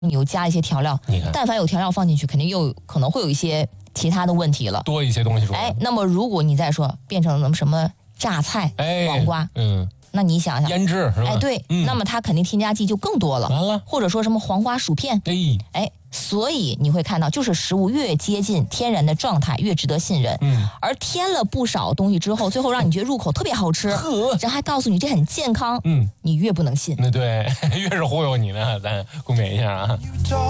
你又加一些调料，但凡有调料放进去，肯定又可能会有一些其他的问题了， 多一些东西出来。 哎，那么如果你再说变成什么榨菜、黄瓜，那你想想， 腌制是吧？ 哎，对，那么它肯定添加剂就更多了。 完了， 或者说什么黄瓜薯片，哎，所以你会看到，就是食物越接近天然的状态，越值得信任。而添了不少东西之后，最后让你觉得入口特别好吃，然后还告诉你这很健康，你越不能信。 那对，越是忽悠你呢，咱共勉一下啊。